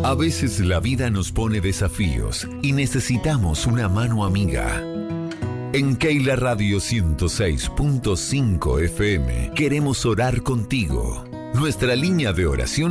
A veces la vida nos pone desafíos y necesitamos una mano amiga. En Keila Radio 106.5 FM queremos orar contigo. Nuestra línea de oración